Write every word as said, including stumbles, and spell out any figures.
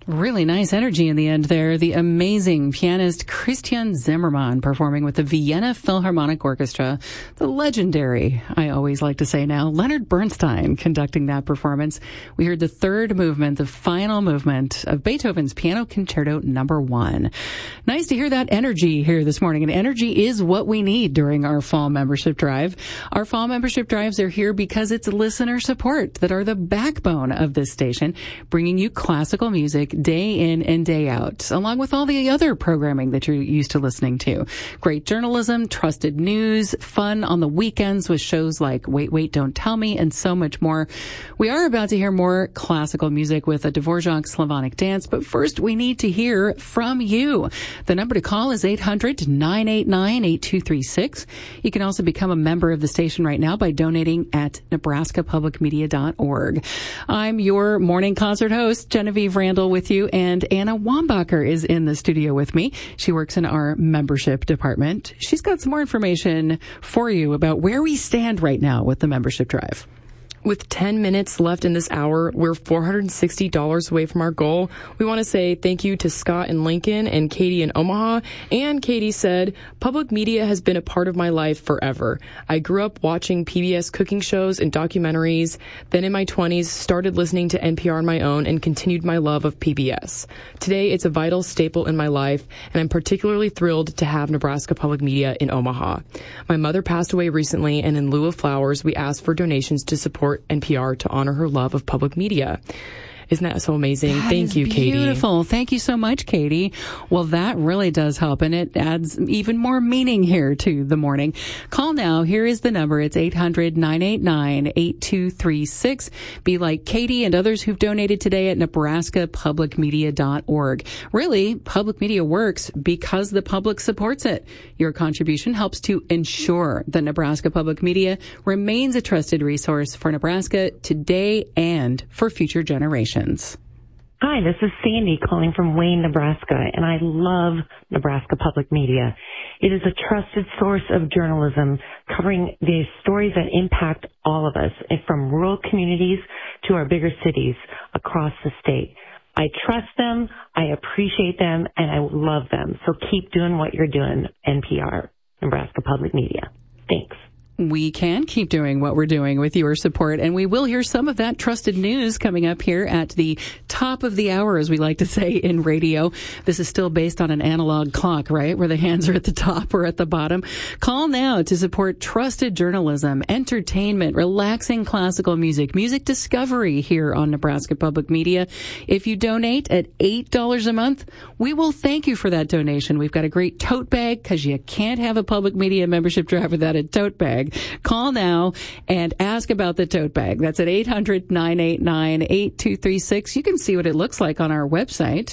Really nice energy in the end there. The amazing pianist Christian Zimmermann performing with the Vienna Philharmonic Orchestra. The legendary, I always like to say now, Leonard Bernstein conducting that performance. We heard the third movement, the final movement of Beethoven's Piano Concerto Number One. Nice to hear that energy here this morning. And energy is what we need during our fall membership drive. Our fall membership drives are here because it's listener support that are the backbone of this station, bringing you classical music day in and day out, along with all the other programming that you're used to listening to. Great journalism, trusted news, fun on the weekends with shows like Wait, Wait, Don't Tell Me, and so much more. We are about to hear more classical music with a Dvorak Slavonic dance, but first we need to hear from you. The number to call is eight hundred, nine eight nine, eight two three six. You can also become a member of the station right now by donating at nebraska public media dot org. I'm your morning concert host, Genevieve Randall, with you, and Anna Wambacher is in the studio with me. She works in our membership department. She's got some more information for you about where we stand right now with the membership drive. With ten minutes left in this hour, we're four hundred sixty dollars away from our goal. We want to say thank you to Scott in Lincoln and Katie in Omaha. And Katie said, public media has been a part of my life forever. I grew up watching P B S cooking shows and documentaries. Then in my twenties, started listening to N P R on my own and continued my love of P B S. Today, it's a vital staple in my life, and I'm particularly thrilled to have Nebraska Public Media in Omaha. My mother passed away recently, and in lieu of flowers, we asked for donations to support N P R to honor her love of public media. Isn't that so amazing? That Thank you, beautiful. Katie. Beautiful. Thank you so much, Katie. Well, that really does help, and it adds even more meaning here to the morning. Call now. Here is the number. It's eight hundred, nine eight nine, eight two three six. Be like Katie and others who've donated today at nebraska public media dot org. Really, public media works because the public supports it. Your contribution helps to ensure that Nebraska Public Media remains a trusted resource for Nebraska today and for future generations. Hi, this is Sandy calling from Wayne, Nebraska, and I love Nebraska Public Media. It is a trusted source of journalism covering the stories that impact all of us, from rural communities to our bigger cities across the state. I trust them, I appreciate them, and I love them. So keep doing what you're doing, N P R, Nebraska Public Media. Thanks. We can keep doing what we're doing with your support, and we will hear some of that trusted news coming up here at the top of the hour, as we like to say in radio. This is still based on an analog clock, right, where the hands are at the top or at the bottom. Call now to support trusted journalism, entertainment, relaxing classical music, music discovery here on Nebraska Public Media. If you donate at eight dollars a month, we will thank you for that donation. We've got a great tote bag, because you can't have a public media membership drive without a tote bag. Call now and ask about the tote bag. That's at eight hundred, nine eight nine, eight two three six. You can see what it looks like on our website.